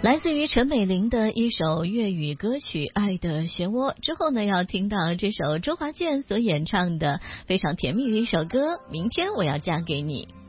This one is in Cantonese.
来自于陈美玲的一首粤语歌曲《爱的漩涡》之后呢，要听到这首周华健所演唱的非常甜蜜的一首歌《明天我要嫁给你》。